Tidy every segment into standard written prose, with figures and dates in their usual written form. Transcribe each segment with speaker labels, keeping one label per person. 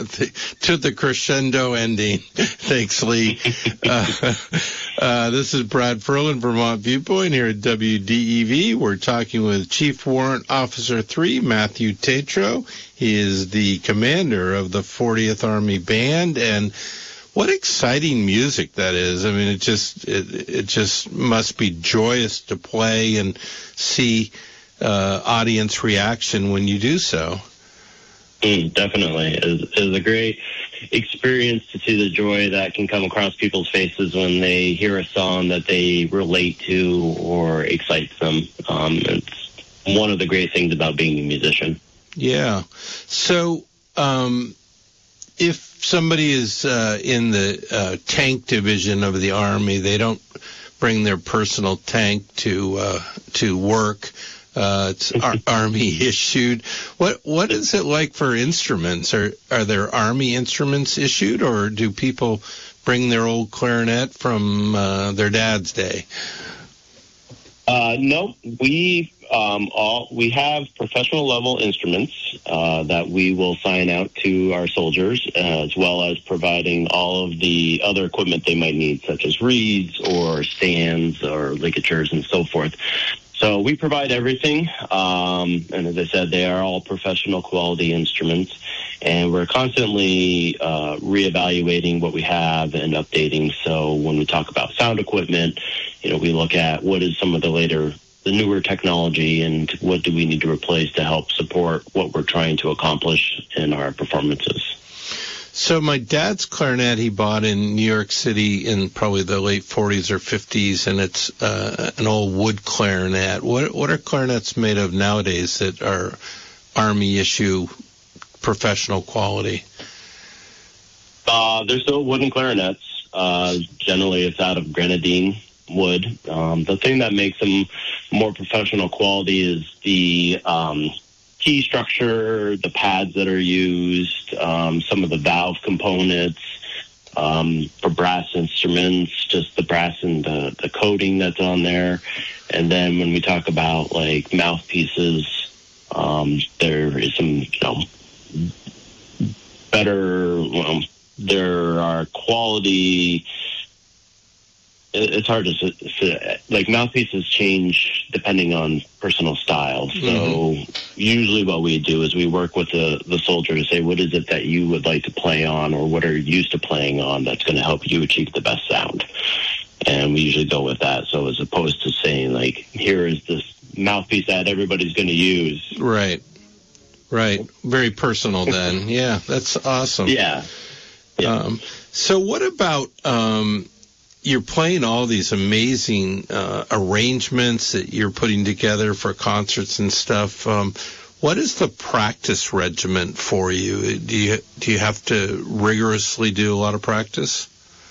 Speaker 1: to the crescendo ending. Thanks, Lee. This is Brad Ferlin, Vermont Viewpoint here at WDEV. We're talking with Chief Warrant Officer 3, Matthew Tetreault. He is the commander of the 40th Army Band, and what exciting music that is. I mean, it just must be joyous to play and see audience reaction when you do so.
Speaker 2: Definitely. It is a great experience to see the joy that can come across people's faces when they hear a song that they relate to or excites them. It's one of the great things about being a musician.
Speaker 1: Yeah. So, if somebody is in the tank division of the Army, they don't bring their personal tank to work. It's Army issued. What is it like for instruments? Are there Army instruments issued, or do people bring their old clarinet from their dad's day?
Speaker 2: No, we have professional level instruments that we will sign out to our soldiers, as well as providing all of the other equipment they might need, such as reeds or stands or ligatures and so forth. So we provide everything, and as I said, they are all professional quality instruments, and we're constantly reevaluating what we have and updating. So when we talk about sound equipment, we look at what is some of the newer technology and what do we need to replace to help support what we're trying to accomplish in our performances.
Speaker 1: So my dad's clarinet he bought in New York City in probably the late 40s or 50s, and it's an old wood clarinet. What are clarinets made of nowadays that are Army issue professional quality?
Speaker 2: They're still wooden clarinets. Generally, it's out of grenadine wood. The thing that makes them more professional quality is the key structure, the pads that are used, some of the valve components, for brass instruments, just the brass and the coating that's on there. And then when we talk about like mouthpieces, there is some, better, there are quality. It's hard to say. Like, mouthpieces change depending on personal style. So usually what we do is we work with the soldier to say, what is it that you would like to play on, or what are you used to playing on that's going to help you achieve the best sound? And we usually go with that. So as opposed to saying, like, here is this mouthpiece that everybody's going to use.
Speaker 1: Right. Very personal then. Yeah, that's awesome.
Speaker 2: Yeah.
Speaker 1: So what about... you're playing all these amazing arrangements that you're putting together for concerts and stuff. What is the practice regimen for you? Do you have to rigorously do a lot of practice?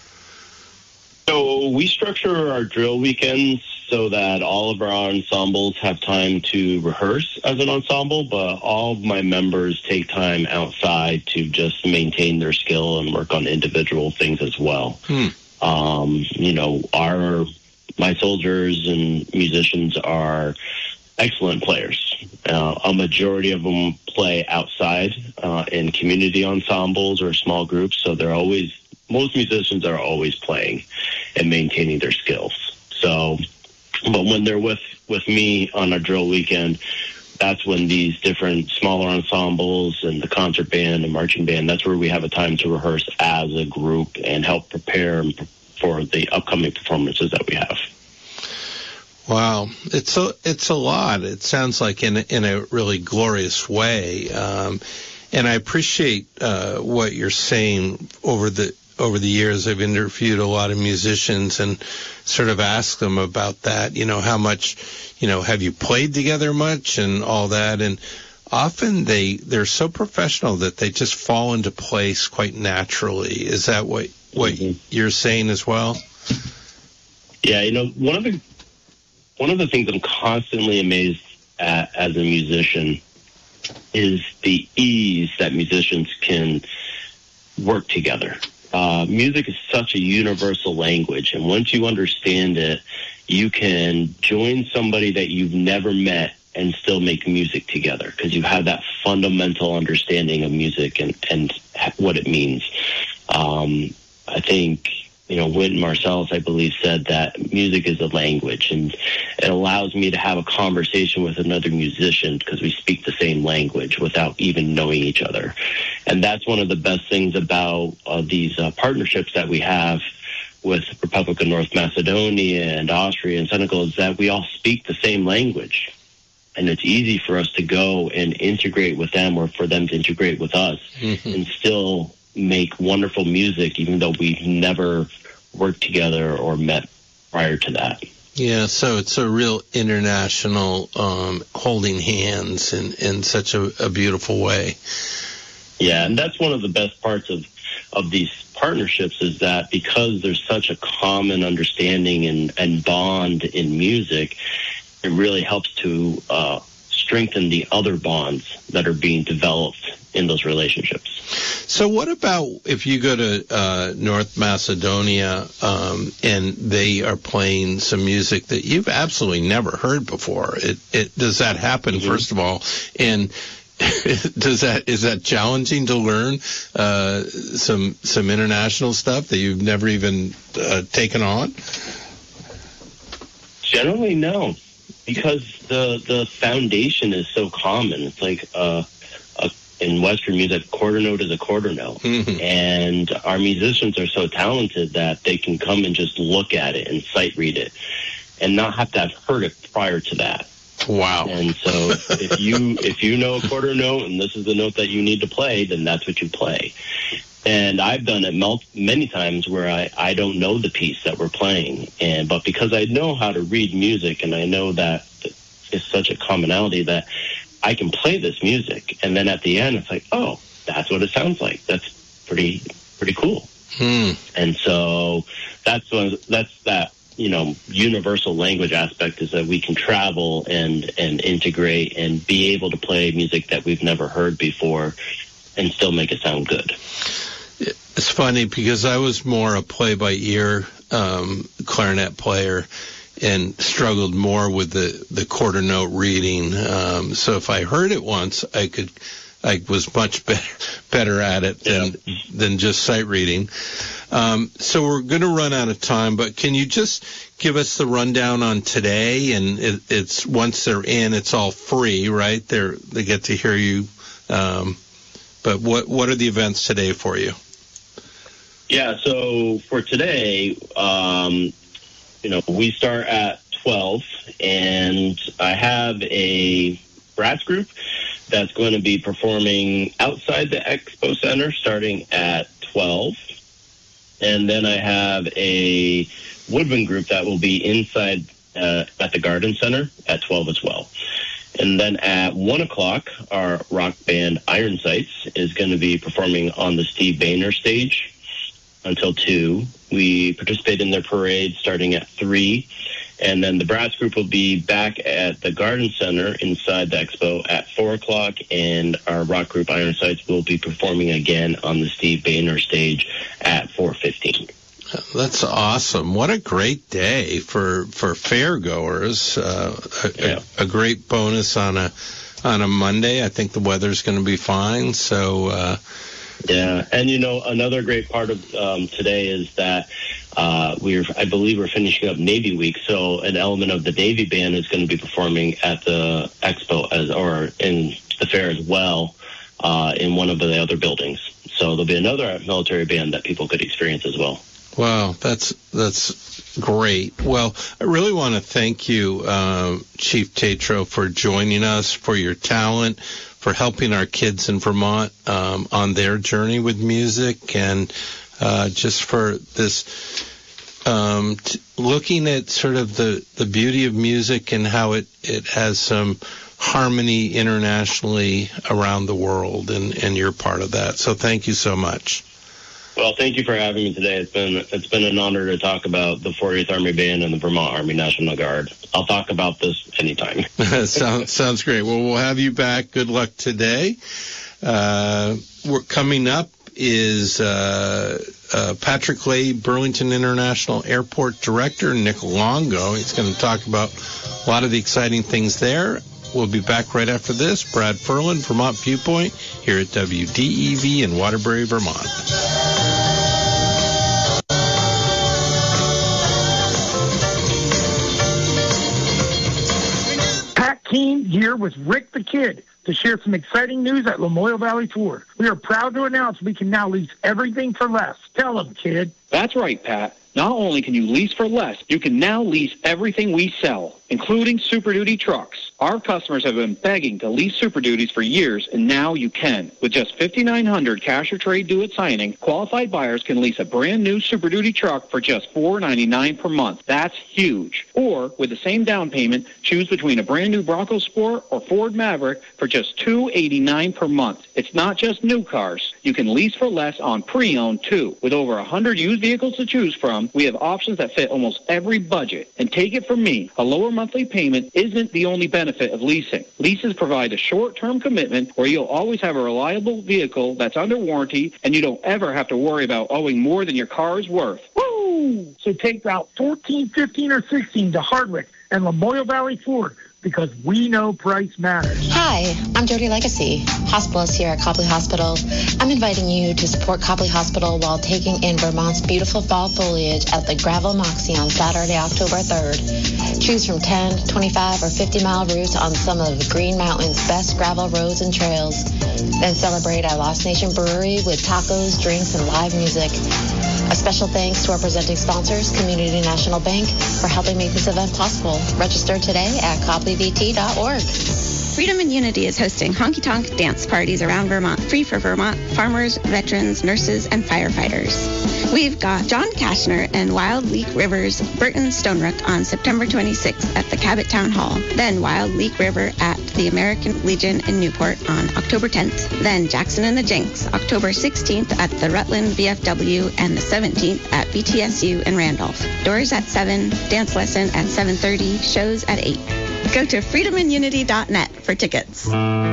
Speaker 2: So we structure our drill weekends so that all of our ensembles have time to rehearse as an ensemble, but all of my members take time outside to just maintain their skill and work on individual things as well. My soldiers and musicians are excellent players. A majority of them play outside in community ensembles or small groups, so most musicians are always playing and maintaining their skills. So, but when they're with me on a drill weekend, that's when these different smaller ensembles and the concert band and marching band, that's where we have a time to rehearse as a group and help prepare for the upcoming performances that we have.
Speaker 1: Wow, it's a lot. It sounds like in a really glorious way, and I appreciate what you're saying. Over the years, I've interviewed a lot of musicians and sort of asked them about that. How much, have you played together much and all that, and often they're so professional that they just fall into place quite naturally. Is that what you're saying as well?
Speaker 2: Yeah, one of the things I'm constantly amazed at as a musician is the ease that musicians can work together. Music is such a universal language, and once you understand it, you can join somebody that you've never met and still make music together, because you have that fundamental understanding of music and what it means. I think, Wynton Marsalis, I believe, said that music is a language, and it allows me to have a conversation with another musician because we speak the same language without even knowing each other. And that's one of the best things about these partnerships that we have with Republic of North Macedonia and Austria and Senegal, is that we all speak the same language. And it's easy for us to go and integrate with them, or for them to integrate with us, and still make wonderful music, even though we've never worked together or met prior to that.
Speaker 1: Yeah, so it's a real international holding hands in such a beautiful way.
Speaker 2: Yeah, and that's one of the best parts of these partnerships, is that because there's such a common understanding and bond in music, it really helps to strengthen the other bonds that are being developed in those relationships.
Speaker 1: So what about if you go to North Macedonia and they are playing some music that you've absolutely never heard before? Does that happen, first of all? And is that challenging to learn some international stuff that you've never even taken on?
Speaker 2: Generally, no, because the foundation is so common. It's like in Western music, quarter note is a quarter note. And our musicians are so talented that they can come and just look at it and sight read it and not have to have heard it prior to that.
Speaker 1: Wow.
Speaker 2: And so if you know a quarter note and this is the note that you need to play, then that's what you play. And I've done it many times where I don't know the piece that we're playing, but because I know how to read music and I know that it's such a commonality that I can play this music, and then at the end it's like, oh, that's what it sounds like. That's pretty cool. And so that's that universal language aspect, is that we can travel and integrate and be able to play music that we've never heard before and still make it sound good.
Speaker 1: It's funny because I was more a play-by-ear clarinet player and struggled more with the quarter note reading. So if I heard it once, I was much better at it than just sight reading. So we're going to run out of time, but can you just give us the rundown on today? And it's once they're in, it's all free, right? They get to hear you. But what are the events today for you?
Speaker 2: Yeah, so for today, we start at 12, and I have a brass group that's going to be performing outside the Expo Center starting at 12. And then I have a woodwind group that will be inside at the Garden Center at 12 as well. And then at 1 o'clock, our rock band Iron Sights is going to be performing on the Steve Boehner stage until 2. We participate in their parade starting at 3. And then the brass group will be back at the Garden Center inside the expo at 4 o'clock. And our rock group Iron Sights will be performing again on the Steve Boehner stage at 4:15.
Speaker 1: That's awesome. What a great day for fairgoers. A great bonus on a Monday. I think the weather's going to be fine. So,
Speaker 2: yeah. And, another great part of today is that I believe we're finishing up Navy Week. So an element of the Navy band is going to be performing at the expo or in the fair as well, in one of the other buildings. So there'll be another military band that people could experience as well.
Speaker 1: Wow, that's great. Well, I really want to thank you, Chief Tatro, for joining us, for your talent, for helping our kids in Vermont on their journey with music, and just for this looking at sort of the beauty of music and how it has some harmony internationally around the world, and you're part of that. So thank you so much.
Speaker 2: Well, thank you for having me today. It's been an honor to talk about the 40th Army Band and the Vermont Army National Guard. I'll talk about this anytime.
Speaker 1: Sounds great. Well, we'll have you back. Good luck today. We're coming up is Patrick Leahy, Burlington International Airport Director, Nick Longo. He's going to talk about a lot of the exciting things there. We'll be back right after this. Brad Ferland, Vermont Viewpoint, here at WDEV in Waterbury, Vermont.
Speaker 3: Pat Keene here with Rick the Kid to share some exciting news at Lamoille Valley Ford. We are proud to announce we can now lease everything for less. Tell them, kid.
Speaker 4: That's right, Pat. Not only can you lease for less, you can now lease everything we sell, including Super Duty trucks. Our customers have been begging to lease Super Duties for years, and now you can. With just $5,900 cash or trade due at signing, qualified buyers can lease a brand new Super Duty truck for just $499 per month. That's huge. Or, with the same down payment, choose between a brand new Bronco Sport or Ford Maverick for just $289 per month. It's not just new cars. You can lease for less on pre-owned, too. With over 100 used vehicles to choose from, we have options that fit almost every budget. And take it from me, a lower monthly payment isn't the only benefit of leasing. Leases provide a short-term commitment where you'll always have a reliable vehicle that's under warranty, and you don't ever have to worry about owing more than your car is worth.
Speaker 3: Woo! So take Route 14, 15, or 16 to Hardwick and Lamoille Valley Ford, because we know price matters.
Speaker 5: Hi, I'm Jody Legacy, hospitalist here at Copley Hospital. I'm inviting you to support Copley Hospital while taking in Vermont's beautiful fall foliage at the Gravel Moxie on Saturday, October 3rd. Choose from 10, 25, or 50-mile routes on some of the Green Mountain's best gravel roads and trails. Then celebrate at Lost Nation Brewery with tacos, drinks, and live music. A special thanks to our presenting sponsors, Community National Bank, for helping make this event possible. Register today at copleyvt.org.
Speaker 6: Freedom and Unity is hosting honky-tonk dance parties around Vermont, free for Vermont farmers, veterans, nurses, and firefighters. We've got John Kashner and Wild Leak River's Burton Stonerook on September 26th at the Cabot Town Hall. Then Wild Leak River at the American Legion in Newport on October 10th. Then Jackson and the Jinx, October 16th at the Rutland VFW and the 17th at BTSU in Randolph. Doors at 7, dance lesson at 7:30, shows at 8. Go to freedomandunity.net for tickets.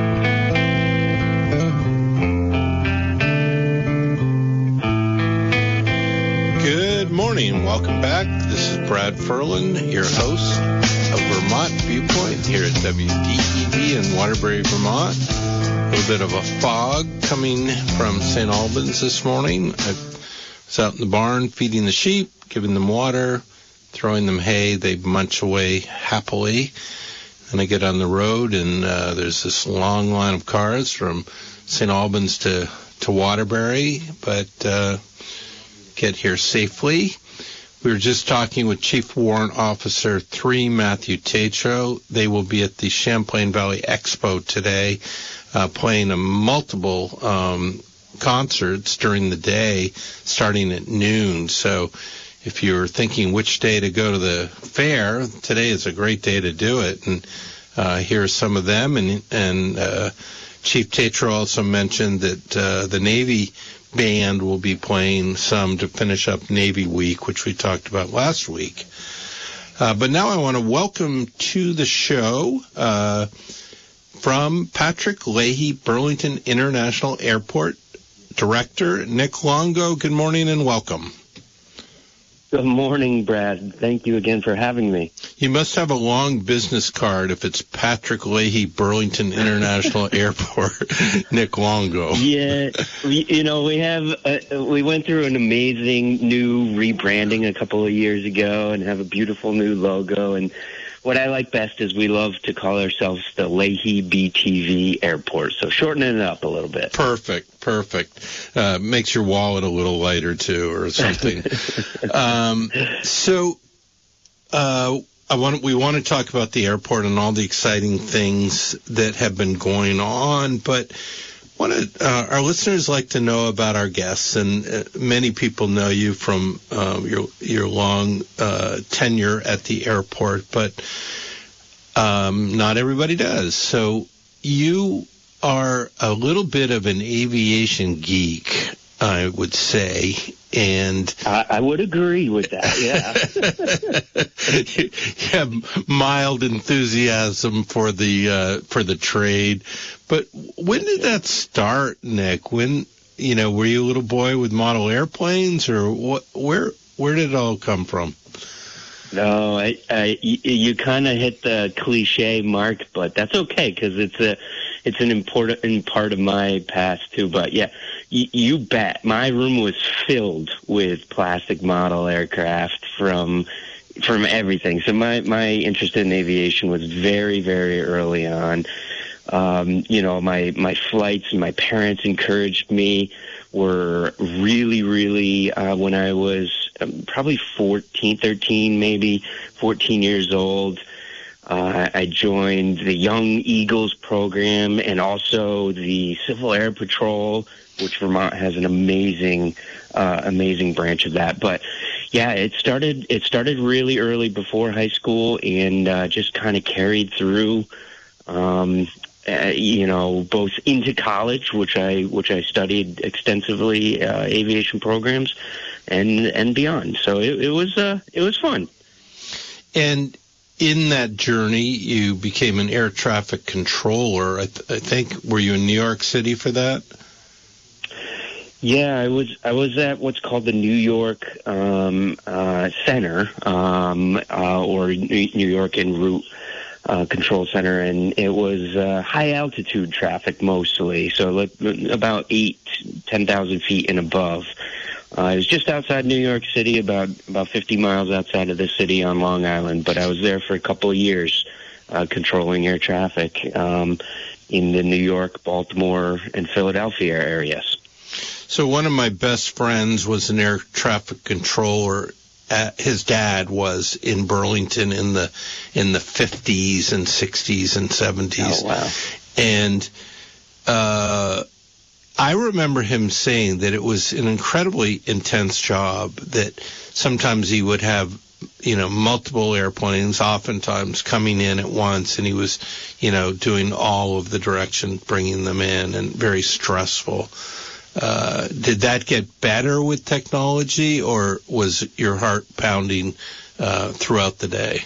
Speaker 1: Good morning. Welcome back. This is Brad Ferland, your host of Vermont Viewpoint here at WDEV in Waterbury, Vermont. A little bit of a fog coming from St. Albans this morning. I was out in the barn feeding the sheep, giving them water, throwing them hay. They munch away happily. And I get on the road, and there's this long line of cars from St. Albans to Waterbury, but get here safely. We were just talking with Chief Warrant Officer 3, Matthew Tatro. They will be at the Champlain Valley Expo today, playing multiple concerts during the day, starting at noon. So if you're thinking which day to go to the fair, today is a great day to do it. And here are some of them. And Chief Tatro also mentioned that the Navy band will be playing some to finish up Navy Week, which we talked about last week. But now I want to welcome to the show from Patrick Leahy, Burlington International Airport Director, Nick Longo. Good morning and welcome.
Speaker 2: Good morning, Brad. Thank you again for having me.
Speaker 1: You must have a long business card if it's Patrick Leahy, Burlington International Airport, Nick Longo.
Speaker 2: Yeah, we went through an amazing new rebranding a couple of years ago and have a beautiful new logo. And what I like best is we love to call ourselves the Leahy BTV Airport, so shortening it up a little bit.
Speaker 1: Perfect. Makes your wallet a little lighter, too, or something. We want to talk about the airport and all the exciting things that have been going on, but our listeners like to know about our guests, and many people know you from your long tenure at the airport, but not everybody does. So you are a little bit of an aviation geek, I would say, and
Speaker 2: I would agree with that. Yeah,
Speaker 1: you have mild enthusiasm for the trade. But when did that start, Nick? When were you a little boy with model airplanes, or what? Where did it all come from?
Speaker 2: No, you kind of hit the cliche mark, but that's okay because it's an important part of my past too. But yeah, you bet. My room was filled with plastic model aircraft from everything. So my interest in aviation was very, very early on. My flights, my parents encouraged me, were really, really, when I was probably 13, maybe 14 years old, I joined the Young Eagles program and also the Civil Air Patrol, which Vermont has an amazing branch of that. But yeah, it started really early before high school and just kind of carried through. Both into college, which I studied extensively, aviation programs, and beyond. So it was fun.
Speaker 1: And in that journey, you became an air traffic controller. I think, were you in New York City for that?
Speaker 2: Yeah, I was at what's called the New York Center, or New York en route control center, and it was high altitude traffic mostly, so like about 10,000 feet and above. It was just outside New York City, about 50 miles outside of the city on Long Island, but I was there for a couple of years controlling air traffic in the New York, Baltimore, and Philadelphia areas.
Speaker 1: So one of my best friends was an air traffic controller. His dad was in Burlington in the 50s and 60s and 70s.
Speaker 2: Oh, wow.
Speaker 1: And I remember him saying that it was an incredibly intense job, that sometimes he would have, multiple airplanes oftentimes coming in at once, and he was, doing all of the direction, bringing them in, and very stressful. Did that get better with technology, or was your heart pounding throughout the day?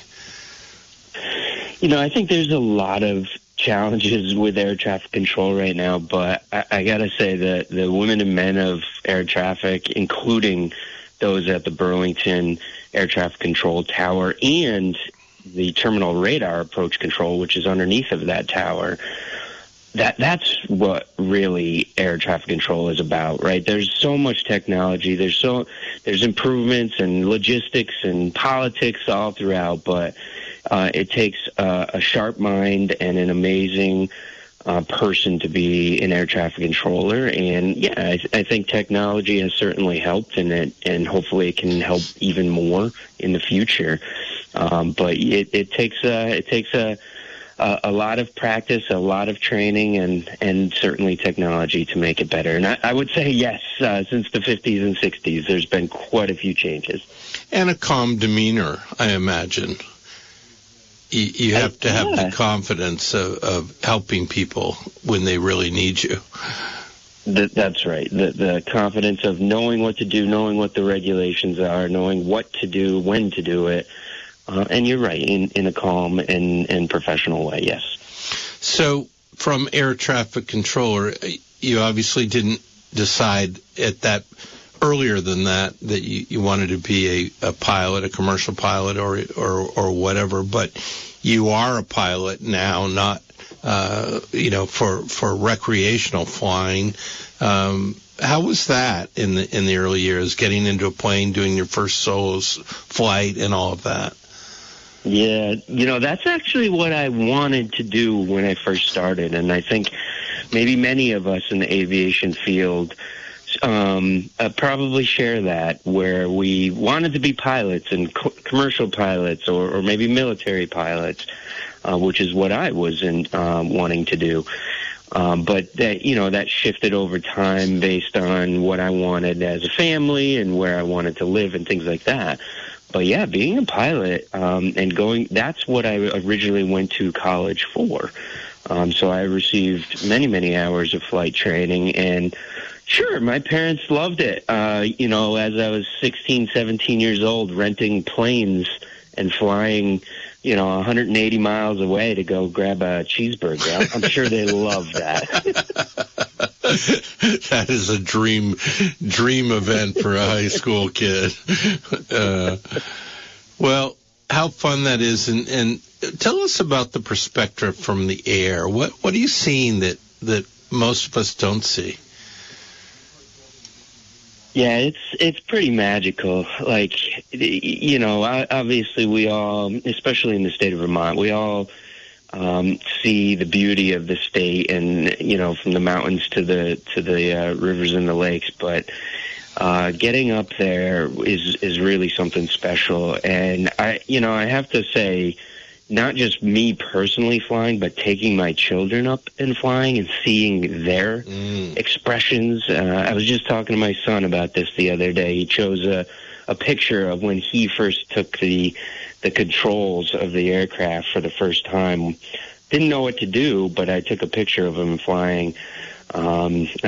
Speaker 2: I think there's a lot of challenges with air traffic control right now, but I got to say that the women and men of air traffic, including those at the Burlington Air Traffic Control Tower and the Terminal Radar Approach Control, which is underneath of that tower, that's what really air traffic control is about, right? There's so much technology, there's improvements and logistics and politics all throughout, but it takes a sharp mind and an amazing person to be an air traffic controller. And yeah, I think technology has certainly helped, and hopefully it can help even more in the future. But it takes a lot of practice, a lot of training, and certainly technology to make it better. And I would say, yes, since the 50s and 60s, there's been quite a few changes.
Speaker 1: And a calm demeanor, I imagine. You have to have the confidence of helping people when they really need you.
Speaker 2: That's right. The confidence of knowing what to do, knowing what the regulations are, knowing what to do, when to do it. And you're right, in a calm and professional way, yes.
Speaker 1: So from air traffic controller, you obviously didn't decide earlier than that you wanted to be a pilot, a commercial pilot or whatever, but you are a pilot now, not for recreational flying. How was that in the early years, getting into a plane, doing your first solo flight and all of that?
Speaker 2: Yeah, that's actually what I wanted to do when I first started, and I think maybe many of us in the aviation field probably share that, where we wanted to be pilots and commercial pilots or maybe military pilots, which is what I was wanting to do. But that shifted over time based on what I wanted as a family and where I wanted to live and things like that. But yeah, being a pilot that's what I originally went to college for. So I received many, many hours of flight training, and sure, my parents loved it. As I was 16, 17 years old, renting planes and flying, 180 miles away to go grab a cheeseburger. I'm sure they loved that.
Speaker 1: That is a dream event for a high school kid. Well, how fun that is, and tell us about the perspective from the air. What are you seeing that most of us don't see?
Speaker 2: Yeah, it's pretty magical. Like, you know, obviously we all, especially in the state of Vermont, we all see the beauty of the state, and you know, from the mountains to the rivers and the lakes. But getting up there is really something special. And I have to say, not just me personally flying, but taking my children up and flying and seeing their expressions. I was just talking to my son about this the other day. He chose a picture of when he first took the controls of the aircraft for the first time. Didn't know what to do, but I took a picture of him flying our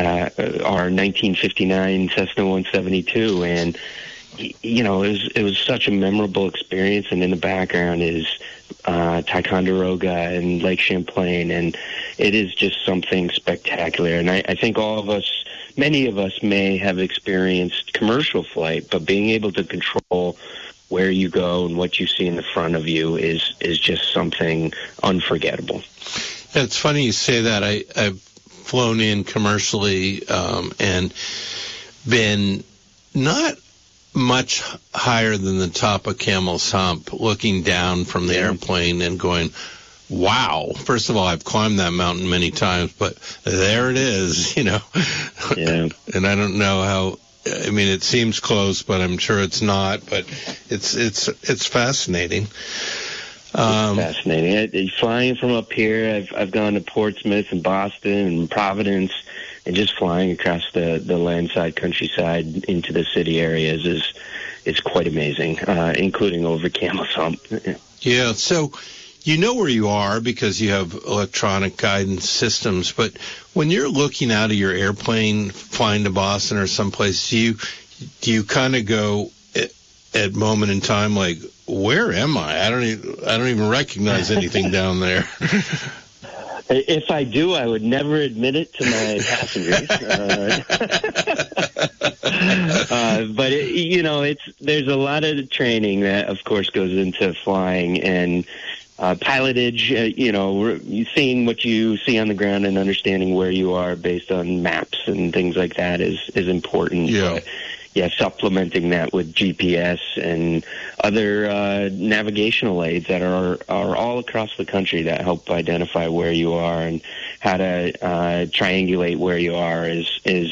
Speaker 2: 1959 Cessna 172, and you know, it was such a memorable experience. And in the background is Ticonderoga and Lake Champlain, and it is just something spectacular. And I think many of us may have experienced commercial flight, but being able to control where you go and what you see in the front of you is just something unforgettable.
Speaker 1: Yeah, it's funny you say that. I've flown in commercially and been not much higher than the top of Camel's Hump, looking down from the airplane and going, wow. First of all, I've climbed that mountain many times, but there it is, you know.
Speaker 2: Yeah.
Speaker 1: And I don't know how, I mean, it seems close, but I'm sure it's not, but it's fascinating.
Speaker 2: It's fascinating. Flying from up here, I've gone to Portsmouth and Boston and Providence, and just flying across the landside countryside into the city areas is quite amazing, including over Camel's Hump.
Speaker 1: Yeah, so you know where you are because you have electronic guidance systems, but when you're looking out of your airplane flying to Boston or someplace, do you kind of go at moment in time like, where am I? I don't even recognize anything down there.
Speaker 2: If I do, I would never admit it to my passengers. But there's a lot of training that, of course, goes into flying and pilotage. Seeing what you see on the ground and understanding where you are based on maps and things like that is important.
Speaker 1: Yeah.
Speaker 2: But, yeah, supplementing that with GPS and other navigational aids that are all across the country that help identify where you are and how to triangulate where you are is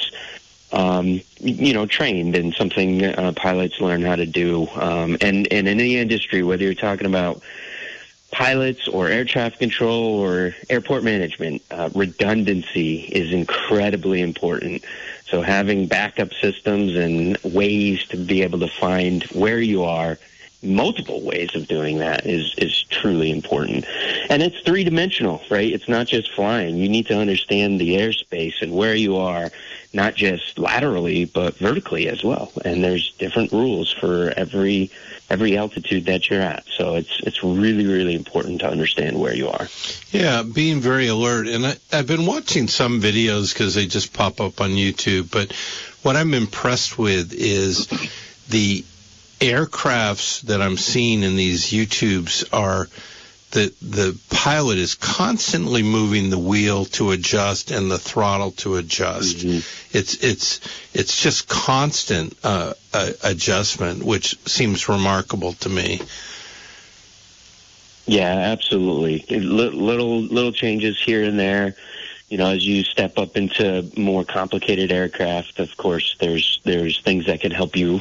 Speaker 2: trained and something pilots learn how to do. And in any industry, whether you're talking about pilots or air traffic control or airport management, redundancy is incredibly important. So having backup systems and ways to be able to find where you are, multiple ways of doing that is truly important. And it's three-dimensional, right? It's not just flying. You need to understand the airspace and where you are, not just laterally, but vertically as well. And there's different rules for every altitude that you're at. So it's really, really important to understand where you are.
Speaker 1: Yeah, being very alert. And I've been watching some videos because they just pop up on YouTube. But what I'm impressed with is the aircrafts that I'm seeing in these YouTubes are the pilot is constantly moving the wheel to adjust and the throttle to adjust. Mm-hmm. It's just constant adjustment, which seems remarkable to me.
Speaker 2: Yeah, absolutely. Little changes here and there. You know, as you step up into more complicated aircraft, of course, there's things that can help you,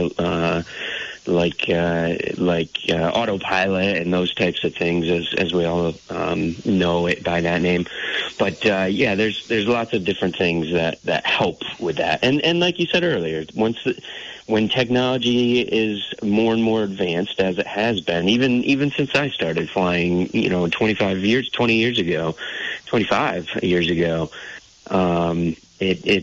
Speaker 2: like autopilot and those types of things, as we all know it by that name. But there's lots of different things that help with that. And like you said earlier, when technology is more and more advanced, as it has been, even since I started flying, 25 years ago,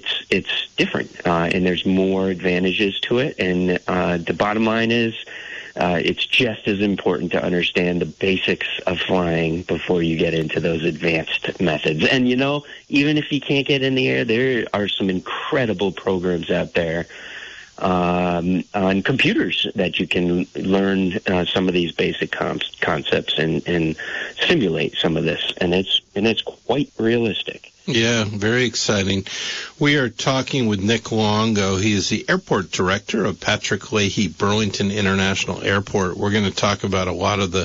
Speaker 2: it's different, and there's more advantages to it. And the bottom line is it's just as important to understand the basics of flying before you get into those advanced methods. And, even if you can't get in the air, there are some incredible programs out there on computers that you can learn some of these basic concepts and simulate some of this. And it's quite realistic.
Speaker 1: Yeah, very exciting. We are talking with Nick Longo. He is the airport director of Patrick Leahy Burlington International Airport. We're going to talk about a lot of the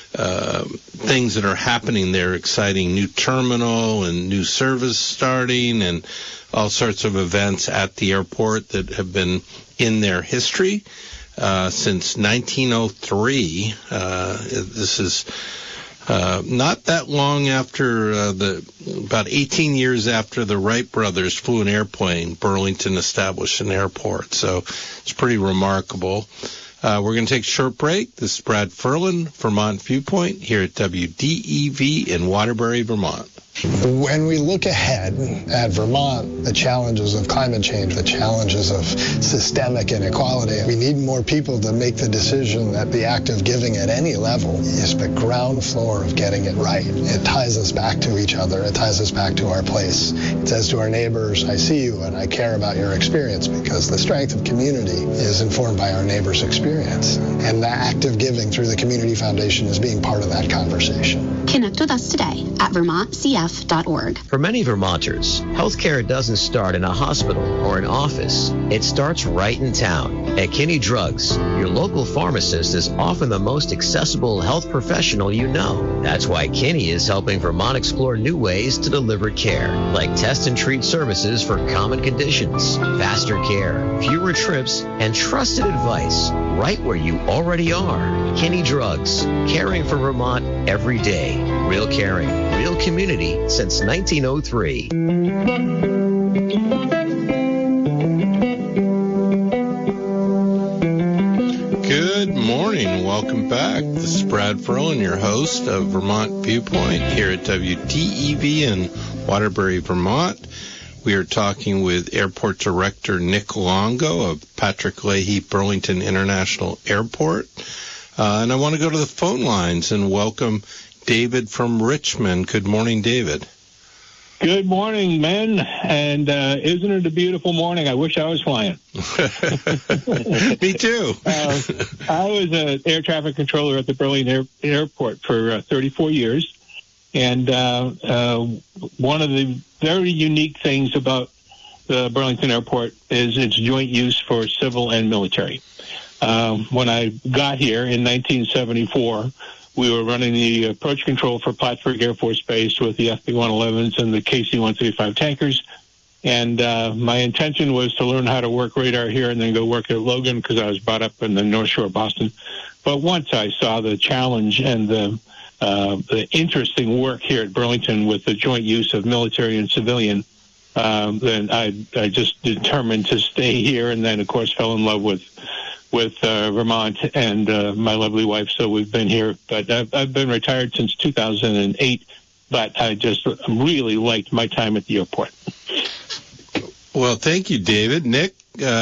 Speaker 1: things that are happening there, exciting new terminal and new service starting and all sorts of events at the airport that have been in their history since 1903. This is not that long after about 18 years after the Wright brothers flew an airplane, Burlington established an airport. So it's pretty remarkable. We're going to take a short break. This is Brad Ferland, Vermont Viewpoint, here at WDEV in Waterbury, Vermont.
Speaker 7: When we look ahead at Vermont, the challenges of climate change, the challenges of systemic inequality, we need more people to make the decision that the act of giving at any level is the ground floor of getting it right. It ties us back to each other. It ties us back to our place. It says to our neighbors, I see you and I care about your experience, because the strength of community is informed by our neighbors' experience. And the act of giving through the Community Foundation is being part of that conversation.
Speaker 8: Connect with us today at VermontCF.org.
Speaker 9: For many Vermonters, healthcare doesn't start in a hospital or an office. It starts right in town. At Kinney Drugs, your local pharmacist is often the most accessible health professional you know. That's why Kinney is helping Vermont explore new ways to deliver care, like test and treat services for common conditions, faster care, fewer trips, and trusted advice right where you already are. Kinney Drugs, caring for Vermont every day. Real caring, real community since 1903.
Speaker 1: Good morning. Welcome back. This is Brad Ferland, your host of Vermont Viewpoint here at WDEV in Waterbury, Vermont. We are talking with Airport Director Nick Longo of Patrick Leahy Burlington International Airport. And I want to go to the phone lines and welcome David from Richmond. Good morning, David.
Speaker 10: Good morning, men. And isn't it a beautiful morning? I wish I was flying.
Speaker 1: Me too.
Speaker 10: I was an air traffic controller at the Burlington Airport for 34 years. And one of the very unique things about the Burlington Airport is its joint use for civil and military. When I got here in 1974, we were running the approach control for Plattsburgh Air Force Base with the FB-111s and the KC-135 tankers. And my intention was to learn how to work radar here and then go work at Logan, because I was brought up in the North Shore of Boston. But once I saw the challenge and the interesting work here at Burlington with the joint use of military and civilian, then I just determined to stay here, and then, of course, fell in love with Vermont and my lovely wife. So we've been here, but I've been retired since 2008, but I just really liked my time at the airport.
Speaker 1: Well, thank you, David. Nick,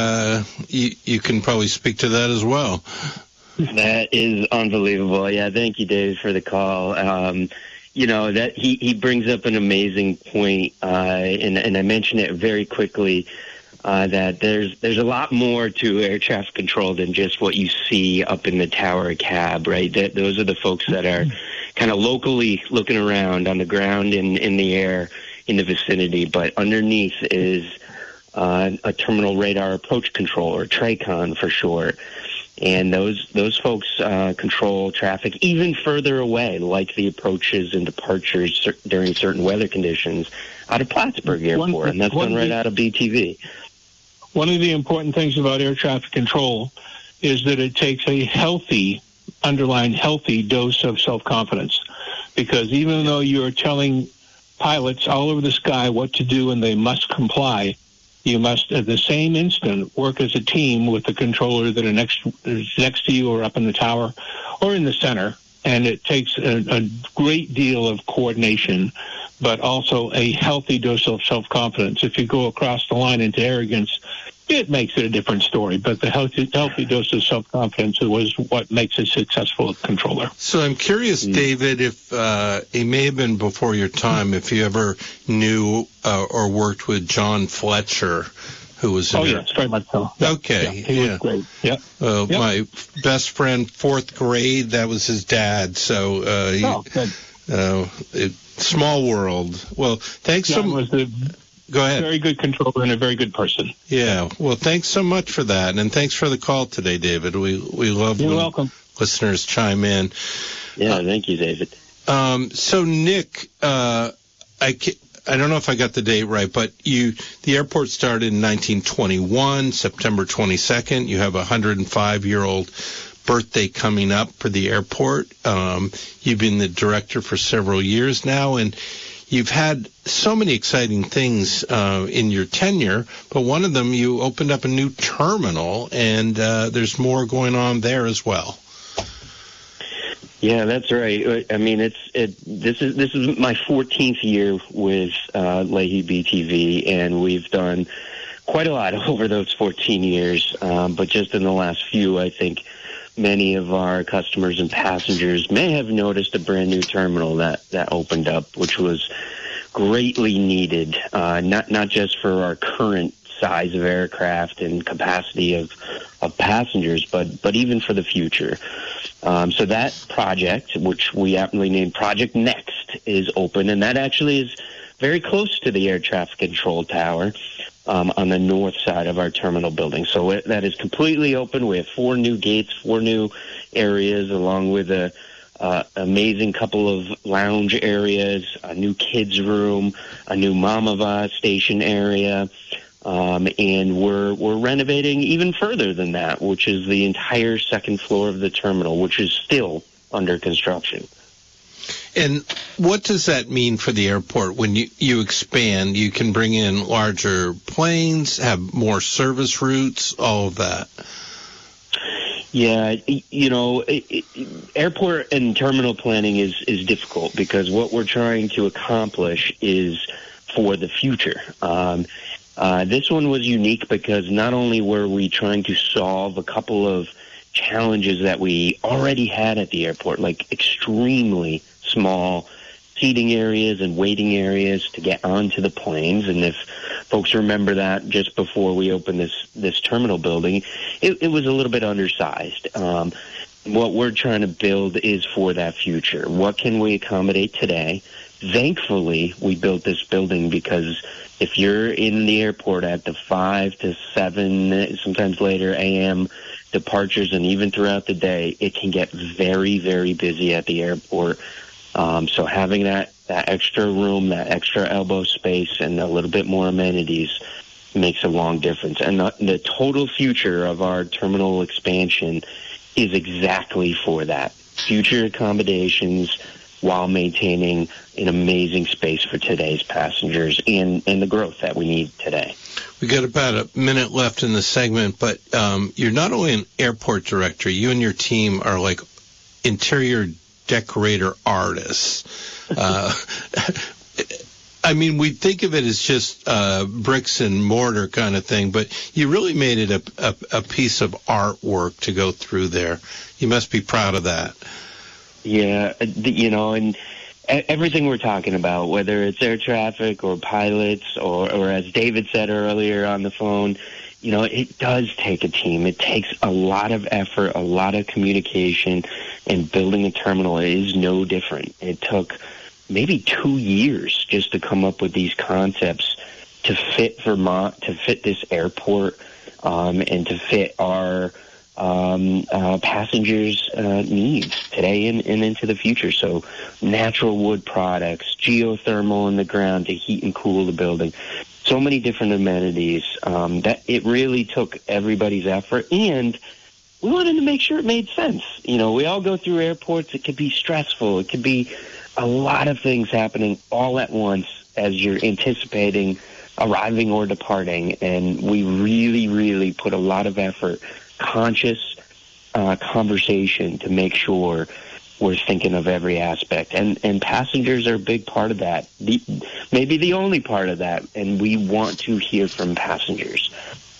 Speaker 1: you can probably speak to that as well.
Speaker 2: That is unbelievable. Yeah, thank you, Dave, for the call. That he brings up an amazing point, and I mentioned it very quickly, that there's a lot more to air traffic control than just what you see up in the tower cab, right? Those are the folks that are kind of locally looking around on the ground in the air in the vicinity, but underneath is a terminal radar approach control, or TRACON for short. And those folks control traffic even further away, like the approaches and departures during certain weather conditions out of Plattsburgh Airport, and that's done right out of BTV.
Speaker 10: One of the important things about air traffic control is that it takes a healthy dose of self-confidence, because even though you're telling pilots all over the sky what to do and they must comply, you must, at the same instant, work as a team with the controller that is next to you or up in the tower or in the center. And it takes a great deal of coordination, but also a healthy dose of self-confidence. If you go across the line into arrogance, it makes it a different story. But the healthy dose of self-confidence was what makes a successful controller.
Speaker 1: So I'm curious, David, if it may have been before your time, if you ever knew or worked with John Fletcher, who was
Speaker 10: yes, very much so.
Speaker 1: Okay,
Speaker 10: yeah, he was great. Yeah.
Speaker 1: My best friend, fourth grade, that was his dad. So small world. Well, thanks so much. Go ahead.
Speaker 10: Very good controller and a very good person.
Speaker 1: Yeah. Well, thanks so much for that, and thanks for the call today, David. We love
Speaker 10: You're
Speaker 1: when
Speaker 10: welcome.
Speaker 1: listeners chime in.
Speaker 2: Yeah, thank you, David.
Speaker 1: So, Nick, I don't know if I got the date right, but the airport started in 1921, September 22nd. You have a 105-year-old birthday coming up for the airport. You've been the director for several years now, and you've had so many exciting things in your tenure, but one of them, you opened up a new terminal, and there's more going on there as well.
Speaker 2: Yeah, that's right. I mean, this is my 14th year with Leahy BTV, and we've done quite a lot over those 14 years. But just in the last few, I think many of our customers and passengers may have noticed a brand new terminal that opened up, which was greatly needed, not just for our current size of aircraft and capacity of passengers, but even for the future. So that project, which we aptly named Project Next, is open, and that actually is very close to the air traffic control tower on the north side of our terminal building. So that is completely open. We have 4 new gates, 4 new areas, along with a amazing couple of lounge areas, a new kids room, a new Mamava station area. And we're renovating even further than that, which is the entire second floor of the terminal, which is still under construction.
Speaker 1: And what does that mean for the airport? When you expand, you can bring in larger planes, have more service routes, all of that.
Speaker 2: Yeah, airport and terminal planning is difficult because what we're trying to accomplish is for the future. This one was unique because not only were we trying to solve a couple of challenges that we already had at the airport, like extremely small seating areas and waiting areas to get onto the planes. And if folks remember that just before we opened this terminal building, it was a little bit undersized. What we're trying to build is for that future. What can we accommodate today? Thankfully, we built this building because if you're in the airport at the 5 to 7, sometimes later a.m. departures, and even throughout the day, it can get very, very busy at the airport. So having that extra room, that extra elbow space, and a little bit more amenities makes a long difference. And the total future of our terminal expansion is exactly for that. Future accommodations while maintaining an amazing space for today's passengers and the growth that we need today.
Speaker 1: We got about a minute left in the segment, but you're not only an airport director, you and your team are like interior decorator artists. I mean, we think of it as just bricks and mortar kind of thing, but you really made it a piece of artwork to go through there. You must be proud of that.
Speaker 2: Yeah, and everything we're talking about, whether it's air traffic or pilots or as David said earlier on the phone, it does take a team. It takes a lot of effort, a lot of communication, and building a terminal is no different. It took maybe 2 years just to come up with these concepts to fit Vermont, to fit this airport, and to fit our passengers' needs today and into the future. So natural wood products, geothermal in the ground to heat and cool the building. So many different amenities that it really took everybody's effort, and we wanted to make sure it made sense. We all go through airports. It could be stressful. It could be a lot of things happening all at once as you're anticipating arriving or departing, and we really, really put a lot of effort, conscious conversation to make sure we're thinking of every aspect. And passengers are a big part of that, maybe the only part of that, and we want to hear from passengers.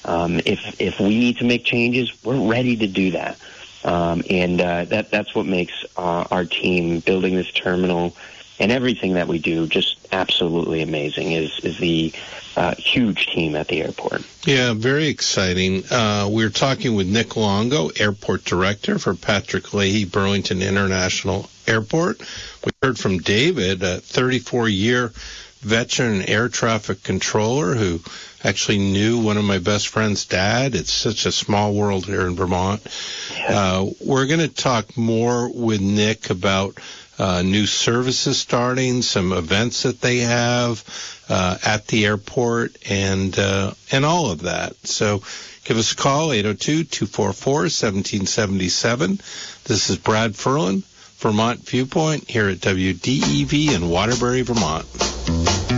Speaker 2: If we need to make changes, we're ready to do that. That's what makes our team building this terminal and everything that we do just absolutely amazing is the huge team at the airport.
Speaker 1: Yeah, very exciting. We're talking with Nick Longo, Airport Director for Patrick Leahy Burlington International Airport. We heard from David, a 34-year veteran air traffic controller who actually knew one of my best friend's dad. It's such a small world here in Vermont. We're going to talk more with Nick about new services starting, some events that they have at the airport, and all of that. So give us a call, 802-244-1777. This is Brad Ferlin, Vermont Viewpoint, here at WDEV in Waterbury, Vermont.